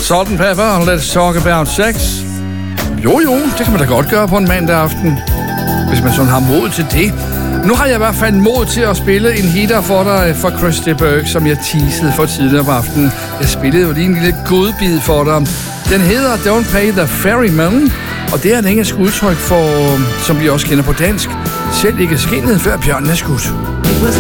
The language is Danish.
Sådan, Pepper, let's talk about sex. Jo, det kan man da godt gøre på en mandag aften, hvis man sådan har mod til det. Nu har jeg i hvert fald mod til at spille en hitter for dig fra Chris de Burgh, som jeg teasede for tidligere på aftenen. Jeg spillede jo lige en lille godbid for dig. Den hedder Don't Pay the Ferryman, og det er et engelsk udtryk for, som vi også kender på dansk, selv ikke skinnet før bjørnen er skudt.